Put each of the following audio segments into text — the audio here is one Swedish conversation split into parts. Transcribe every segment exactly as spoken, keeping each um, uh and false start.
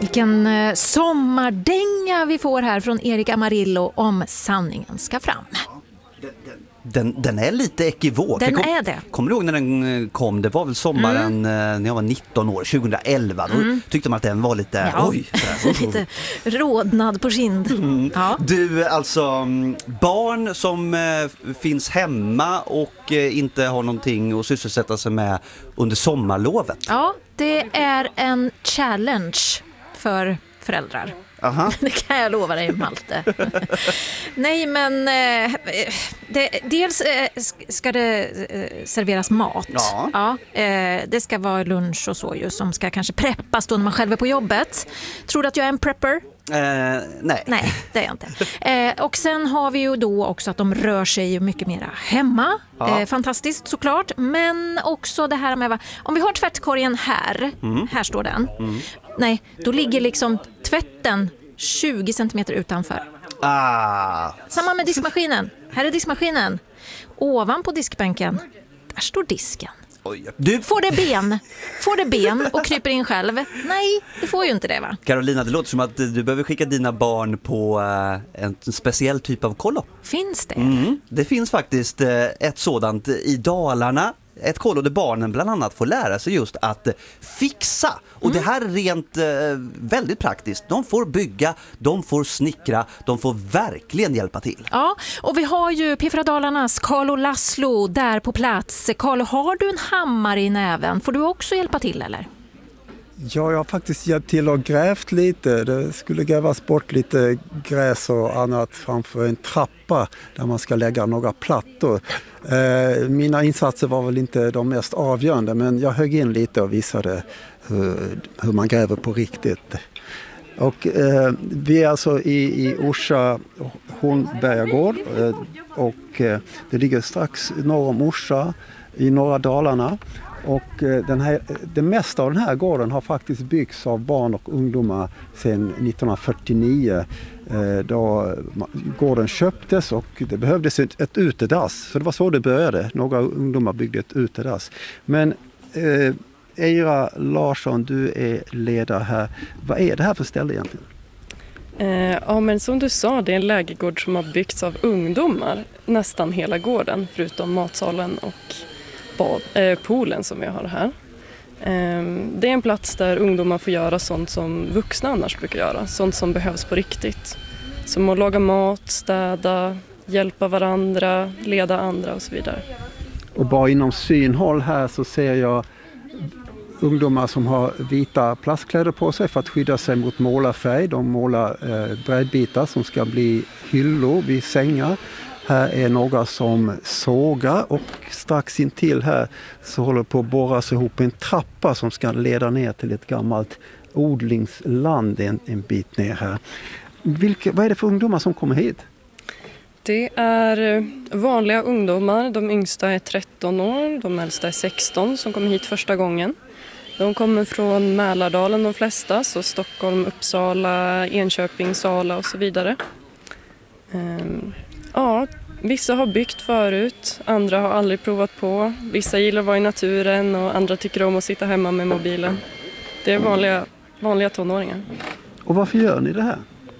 Vilken eh, sommardänga vi får här från Erik Amarillo om sanningen ska fram. Den, den är lite ekivok. Den kom, är det. Kommer du ihåg när den kom? Det var väl sommaren mm. när jag var nitton år, tjugoelva. Då mm. tyckte man att den var lite... Ja. Oj, lite rodnad på kind. Mm. Ja. Du, alltså barn som eh, finns hemma och eh, inte har någonting att sysselsätta sig med under sommarlovet. Ja, det är en challenge för föräldrar. Aha. Det kan jag lova dig, Malte. Nej, men eh, det, dels eh, ska det eh, serveras mat. Ja. Ja, eh, det ska vara lunch och så ju, som ska kanske preppas då när man själv är på jobbet. Tror du att jag är en prepper? Eh, nej. Nej, det är jag inte. Eh, och sen har vi ju då också att de rör sig ju mycket mera hemma. Ja. Eh, fantastiskt såklart. Men också det här med, va, om vi har tvättkorgen här, mm. här står den. Mm. Nej, då ligger liksom tvätten tjugo centimeter utanför. Ah. Samma med diskmaskinen. Här är diskmaskinen. Ovanpå diskbänken, där står disken. Oj. Du... Får det ben? Får det ben och kryper in själv? Nej, det får ju inte det, va? Carolina, det låter som att du behöver skicka dina barn på uh, en speciell typ av kollo. Finns det? Mm. Det finns faktiskt uh, ett sådant i Dalarna. Ett kollo där barnen bland annat får lära sig just att uh, fixa. Och mm. det här är rent uh, väldigt praktiskt. De får bygga, de får snickra, de får verkligen hjälpa till. Ja, och vi har ju Piffra Dalarnas Carlo Laszlo där på plats. Carlo, har du en hammare i näven? Får du också hjälpa till, eller? Ja, jag har faktiskt hjälpt till och grävt lite. Det skulle grävas bort lite gräs och annat framför en trappa där man ska lägga några plattor. Eh, mina insatser var väl inte de mest avgörande, men jag högg in lite och visade hur, hur man gräver på riktigt. Och, eh, vi är alltså i, i Orsa Hornbergagård eh, och eh, det ligger strax norr om Orsa i norra Dalarna. Och den här, det mesta av den här gården har faktiskt byggts av barn och ungdomar sedan nittonhundrafyrtionio, då gården köptes och det behövdes ett, ett utedass. Så det var så det började. Några ungdomar byggde ett utedass. Men eh, Eira Larsson, du är ledare här. Vad är det här för ställe egentligen? Eh, ja, men som du sa, det är en lägergård som har byggts av ungdomar. Nästan hela gården, förutom matsalen och bad, eh, poolen som vi har här. Eh, det är en plats där ungdomar får göra sånt som vuxna annars brukar göra. Sånt som behövs på riktigt. Som att laga mat, städa, hjälpa varandra, leda andra och så vidare. Och bara inom synhåll här så ser jag ungdomar som har vita plastkläder på sig för att skydda sig mot målarfärg. De målar eh, brädbitar som ska bli hyllor vid sängar. Här är några som sågar och strax intill här så håller på att borras ihop en trappa som ska leda ner till ett gammalt odlingsland en, en bit ner här. Vilka, vad är det för ungdomar som kommer hit? Det är vanliga ungdomar. De yngsta är tretton år, de äldsta är sexton som kommer hit första gången. De kommer från Mälardalen de flesta, så Stockholm, Uppsala, Enköping, Sala och så vidare. Um, Ja, vissa har byggt förut, andra har aldrig provat på. Vissa gillar att vara i naturen och andra tycker om att sitta hemma med mobilen. Det är vanliga, vanliga tonåringar. Och varför gör ni det här?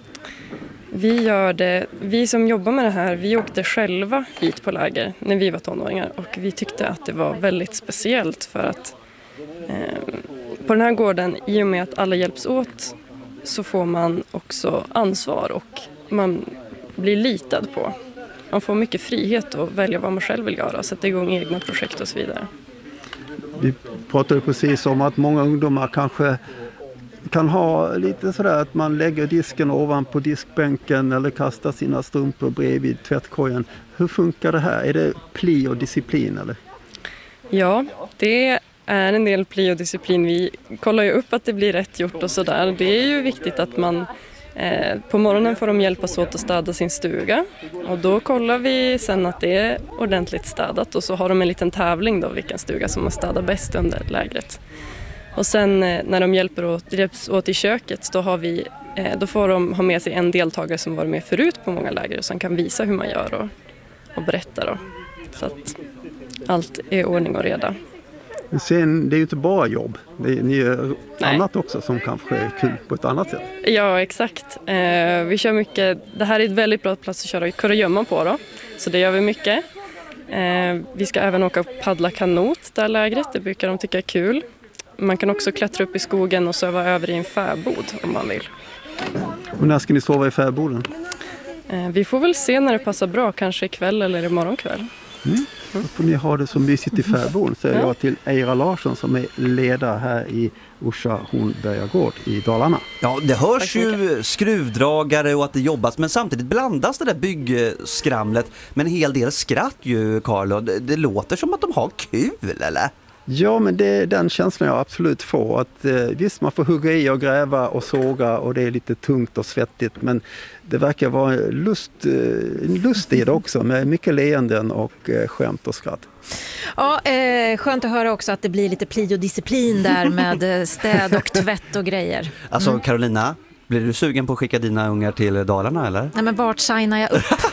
Vi gör det, vi som jobbar med det här, vi åkte själva hit på läger när vi var tonåringar. Och vi tyckte att det var väldigt speciellt för att eh, på den här gården, i och med att alla hjälps åt, så får man också ansvar och man blir litad på. Man får mycket frihet att välja vad man själv vill göra, sätta igång egna projekt och så vidare. Vi pratade precis om att många ungdomar kanske kan ha lite sådär att man lägger disken ovanpå diskbänken eller kastar sina strumpor bredvid tvättkorgen. Hur funkar det här? Är det pli och disciplin eller? Ja, det är en del pli och disciplin. Vi kollar ju upp att det blir rätt gjort och sådär. Det är ju viktigt att man Eh, på morgonen får de hjälpas åt att städa sin stuga och då kollar vi sen att det är ordentligt städat och så har de en liten tävling då vilken stuga som har städat bäst under lägret. Och sen eh, när de hjälper åt, hjälps åt i köket då, har vi, eh, då får de ha med sig en deltagare som varit med förut på många läger och som kan visa hur man gör och, och berätta då. Så att allt är ordning och reda. Sen, det är ju inte bara jobb. Det är, ni gör Nej. annat också som kanske är kul på ett annat sätt. Ja, exakt. Eh, vi kör mycket. Det här är ett väldigt bra plats att köra kurragömma på då. Så det gör vi mycket. Eh, vi ska även åka och paddla kanot där lägret. Det brukar de tycka är kul. Man kan också klättra upp i skogen och sova över i en fäbod om man vill. Och när ska ni sova i fäboden? Eh, vi får väl se när det passar bra. Kanske ikväll eller imorgon kväll. Mm. Då får ni ha det som mysigt i fäboden, säger jag till Eira Larsson som är ledare här i Orsa Hornbergagård i Dalarna. Ja, det hörs ju skruvdragare och att det jobbas, men samtidigt blandas det där byggskramlet med en hel del skratt ju, Carlo. Det, det låter som att de har kul, eller? Ja, men det är den känslan jag absolut får. Att, eh, visst, man får hugga i och gräva och såga och det är lite tungt och svettigt. Men det verkar vara lust, eh, lust i det också med mycket leenden och eh, skämt och skratt. Ja, eh, skönt att höra också att det blir lite pli och disciplin där med städ och tvätt och grejer. Alltså mm. Carolina, blir du sugen på att skicka dina ungar till Dalarna eller? Nej, men vart signar jag upp?